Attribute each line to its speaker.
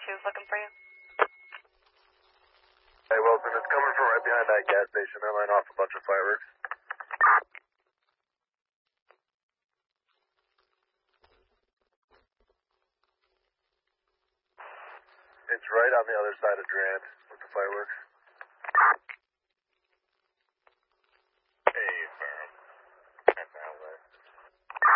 Speaker 1: 2 is looking for you.
Speaker 2: Hey, Wilson, it's coming from right behind that gas station. They're laying off a bunch of fireworks. It's right on the other side of Durant with the fireworks.